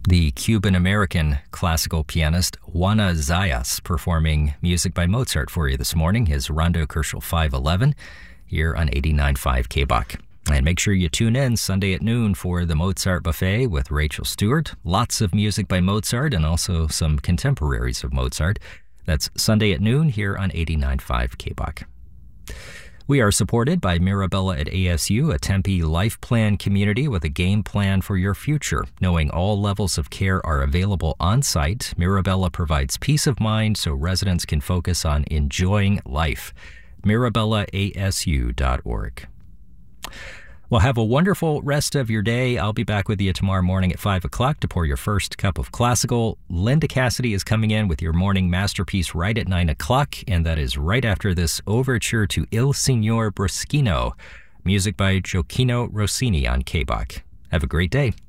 The Cuban-American classical pianist Juana Zayas performing music by Mozart for you this morning, his Rondo Koerschel 511, here on 89.5 KBOK. And make sure you tune in Sunday at noon for the Mozart Buffet with Rachel Stewart. Lots of music by Mozart and also some contemporaries of Mozart. That's Sunday at noon here on 89.5 KBOK. We are supported by Mirabella at ASU, a Tempe life plan community with a game plan for your future. Knowing all levels of care are available on site, Mirabella provides peace of mind so residents can focus on enjoying life. MirabellaASU.org. Well, have a wonderful rest of your day. I'll be back with you tomorrow morning at 5 o'clock to pour your first cup of classical. Linda Cassidy is coming in with your morning masterpiece right at 9 o'clock, and that is right after this overture to Il Signor Bruschino, music by Gioacchino Rossini on KBOK. Have a great day.